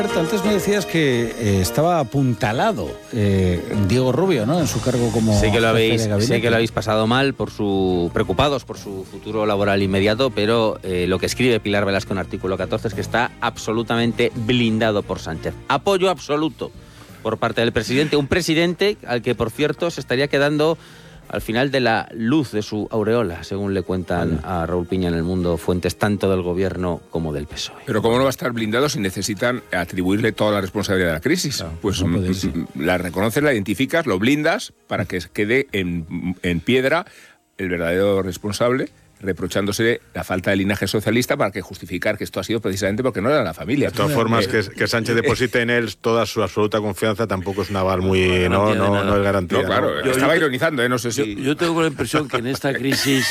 Antes me decías que estaba apuntalado Diego Rubio, ¿no?, en su cargo como sé que lo jefe de habéis pasado mal, preocupados por su futuro laboral inmediato, pero lo que escribe Pilar Velasco en artículo 14 es que está absolutamente blindado por Sánchez. Apoyo absoluto por parte del presidente, un presidente al que, por cierto, se estaría quedando al final de la luz de su aureola, según le cuentan a Raúl Piña en El Mundo fuentes tanto del gobierno como del PSOE. Pero ¿cómo no va a estar blindado si necesitan atribuirle toda la responsabilidad de la crisis? Claro, pues no la reconoces, la identificas, lo blindas para que quede en piedra el verdadero responsable, reprochándose la falta de linaje socialista para que justificar que esto ha sido precisamente porque no era la familia. De todas formas, que Sánchez deposite en él toda su absoluta confianza tampoco es un aval muy... No es garantía. No, claro, estaba ironizando, no sé si... Yo tengo la impresión que en esta crisis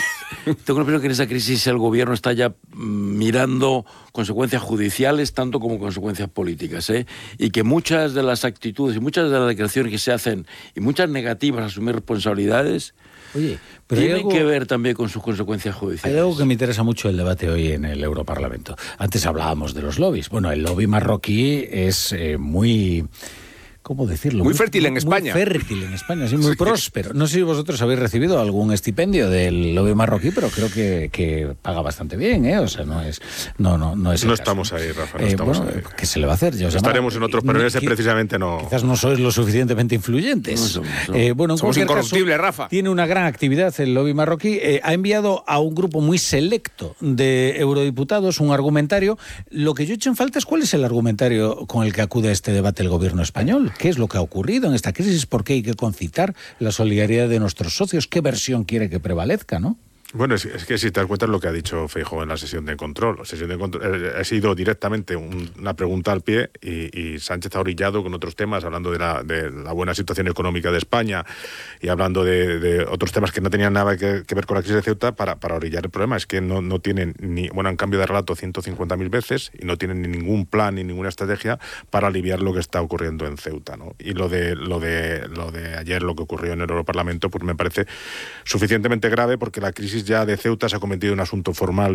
el gobierno está ya mirando consecuencias judiciales tanto como consecuencias políticas, y que muchas de las actitudes y muchas de las declaraciones que se hacen y muchas negativas a asumir responsabilidades tienen que ver también con sus consecuencias judiciales. Hay algo que me interesa mucho el debate hoy en el Europarlamento. Antes hablábamos de los lobbies. Bueno, el lobby marroquí es muy... ¿Cómo decirlo? Muy fértil en España. Muy fértil en España, sí, muy próspero. No sé si vosotros habéis recibido algún estipendio del lobby marroquí, pero creo que paga bastante bien, ¿eh? O sea, no es... No estamos ahí, Rafa, no estamos ahí. ¿Qué se le va a hacer? Estaremos en otros, pero ese precisamente no... Quizás no sois lo suficientemente influyentes. Somos incorruptibles, Rafa. Tiene una gran actividad el lobby marroquí. Ha enviado a un grupo muy selecto de eurodiputados un argumentario. Lo que yo he hecho en falta es cuál es el argumentario con el que acude a este debate el gobierno español. ¿Qué es lo que ha ocurrido en esta crisis? ¿Por qué hay que concitar la solidaridad de nuestros socios? ¿Qué versión quiere que prevalezca, no? Bueno, es que si te das cuenta es lo que ha dicho Feijóo en la sesión de control. La sesión de control ha sido directamente una pregunta al pie y Sánchez ha orillado con otros temas, hablando de la buena situación económica de España y hablando de otros temas que no tenían nada que ver con la crisis de Ceuta para orillar el problema. Es que no tienen han cambiado de relato 150.000 veces y no tienen ni ningún plan ni ninguna estrategia para aliviar lo que está ocurriendo en Ceuta, ¿no? Y lo de ayer, lo que ocurrió en el Europarlamento, pues me parece suficientemente grave porque la crisis ya de Ceuta se ha convertido en un asunto formal